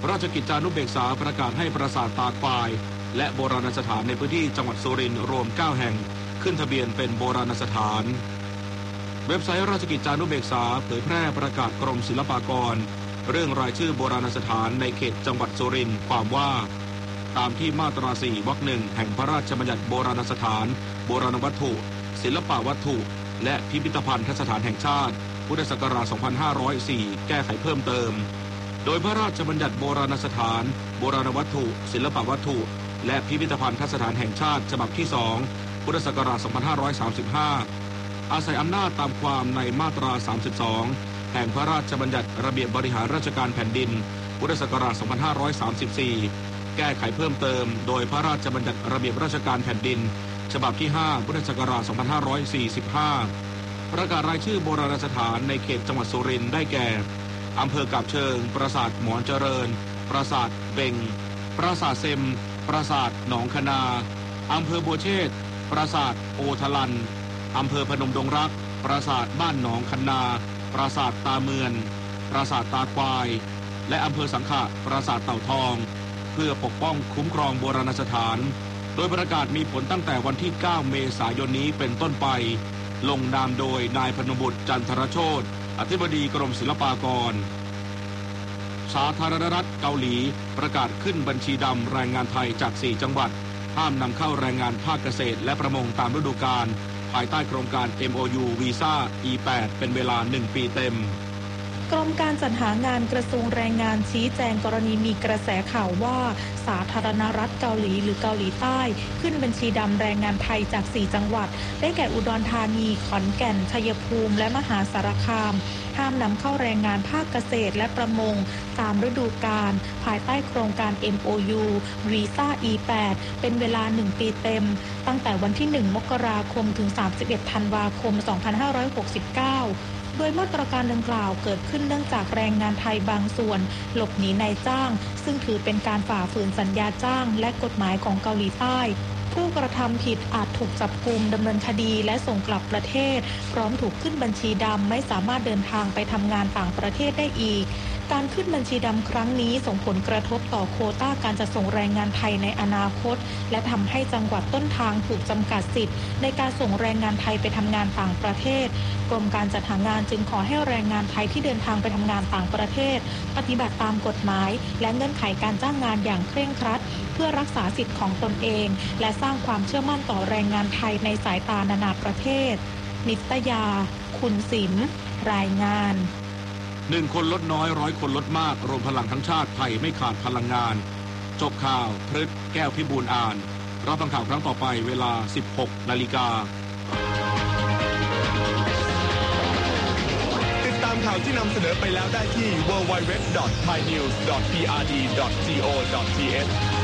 ราชกิจจานุเบกษาประกาศให้ปราสาทตาควายและโบราณสถานในพื้นที่จังหวัดสุรินทร์รวม9แห่งขึ้นทะเบียนเป็นโบราณสถานเว็บไซต์ราชกิจจานุเบกษาเผยแพร่ประกาศกรมศิลปากรเรื่องรายชื่อโบราณสถานในเขตจังหวัดสุรินทร์ความว่าตามที่มาตรา 4 วรรค 1 แห่งพระราชบัญญัติโบราณสถานโบราณวัตถุศิลปวัตถุและพิพิธภัณฑสถานแห่งชาติพุทธศักราช 2504 แก้ไขเพิ่มเติมโดยพระราชบัญญัติโบราณสถานโบราณวัตถุศิลปวัตถุและพิพิธภัณฑสถานแห่งชาติฉบับที่ 2 พุทธศักราช 2535 อาศัยอำนาจตามความในมาตรา 32 แห่งพระราชบัญญัติระเบียบบริหารราชการแผ่นดินพุทธศักราช 2534 แก้ไขเพิ่มเติมโดยพระราชบัญญัติระเบียบราชการแผ่นดินฉบับที่ 5 พุทธศักราช 2545 ประกาศรายชื่อโบราณสถานในเขตจังหวัดสุรินทร์ได้แก่อำเภอกาบเชิงปราสาทหมอนเจริญปราสาทเบงปราสาทเซมปราสาทหนองคนาอำเภอบัวเชษฐ์ปราสาทโอทลันอำเภอพนมดงรักปราสาทบ้านหนองคันนาปราสาทตาเมือนปราสาทตาควายและอำเภอสังขะปราสาทเต่าทองเพื่อปกป้องคุ้มครองโบราณสถานโดยประกาศมีผลตั้งแต่วันที่ 9 เมษายนนี้เป็นต้นไปลงนามโดยนายพนมบุตรจันทรโชติอธิบดีกรมศิลปากรสาธารณรัฐเกาหลีประกาศขึ้นบัญชีดำแรงงานไทยจาก 4 จังหวัดห้ามนำเข้าแรงงานภาคเกษตรและประมงตามฤดูกาลภายใต้โครงการ MOU วีซ่า E8 เป็นเวลา 1 ปีเต็มกรมการจัดหางานกระทรวงแรงงานชี้แจงกรณีมีกระแสข่าวว่าสาธารณรัฐเกาหลีหรือเกาหลีใต้ขึ้นบัญชีดำแรงงานไทยจาก 4 จังหวัดได้แก่อุดรธานีขอนแก่นชัยภูมิและมหาสารคามห้ามนำเข้าแรงงานภาคเกษตรและประมงตามฤดูกาลภายใต้โครงการ MOU วีซ่า E8 เป็นเวลา 1 ปีเต็มตั้งแต่วันที่ 1 มกราคมถึง 31 ธันวาคม 2569โดยมาตรการดังกล่าวเกิดขึ้นเนื่องจากแรงงานไทยบางส่วนหลบหนีนายจ้างซึ่งถือเป็นการฝ่าฝืนสัญญาจ้างและกฎหมายของเกาหลีใต้ผู้กระทำผิดอาจถูกจับกุมดำเนินคดีและส่งกลับประเทศพร้อมถูกขึ้นบัญชีดำไม่สามารถเดินทางไปทำงานต่างประเทศได้อีกการขึ้นบัญชีดำครั้งนี้ส่งผลกระทบต่อโควต้าการจัดส่งแรงงานไทยในอนาคตและทำให้จังหวัดต้นทางถูกจำกัดสิทธิ์ในการส่งแรงงานไทยไปทำงานต่างประเทศกรมการจัดหางานจึงขอให้แรงงานไทยที่เดินทางไปทำงานต่างประเทศปฏิบัติตามกฎหมายและเงื่อนไขการจ้างงานอย่างเคร่งครัดเพื่อรักษาสิทธิ์ของตนเองและสร้างความเชื่อมั่นต่อแรงงานไทยในสายตานานาประเทศนิตยาคุณศิลป์รายงาน 1 คนลดน้อย100 คนลดมากรวมพลังทั้งชาติไทยไม่ขาดพลังงานจบข่าวพฤษแก้วพิบูลอ่านรับฟังข่าวครั้งต่อไปเวลา 16 นาฬิกาติดตามข่าวที่นำเสนอไปแล้วได้ที่ www.thainews.prd.go.th